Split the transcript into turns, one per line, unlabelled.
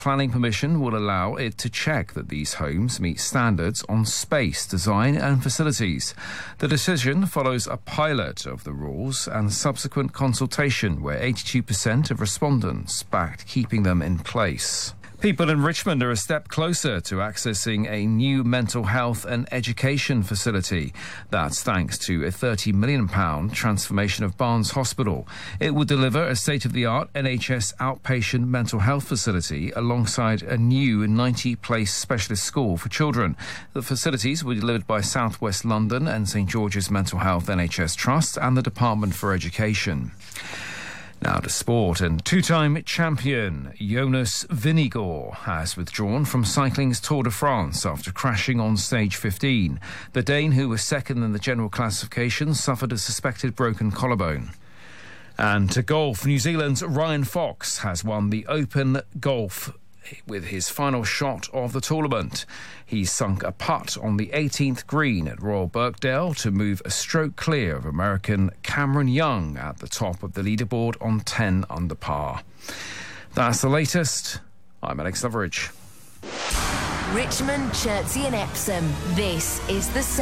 Planning permission will allow it to check that these homes meet standards on space, design and facilities. The decision follows a pilot of the rules and subsequent consultation where 82% of respondents backed keeping them in place. People in Richmond are a step closer to accessing a new mental health and education facility. That's thanks to a £30 million transformation of Barnes Hospital. It will deliver a state-of-the-art NHS outpatient mental health facility alongside a new 90-place specialist school for children. The facilities were delivered by South West London and St George's Mental Health NHS Trust and the Department for Education. Now to sport, and two-time champion Jonas Vingegaard has withdrawn from cycling's Tour de France after crashing on stage 15. The Dane, who was second in the general classification, suffered a suspected broken collarbone. And to golf, New Zealand's Ryan Fox has won the Open Golf with his final shot of the tournament. He sunk a putt on the 18th green at Royal Birkdale to move a stroke clear of American Cameron Young at the top of the leaderboard on 10 under par. That's the latest. I'm Alex Loveridge.
Richmond, Chertsey and Epsom. This is the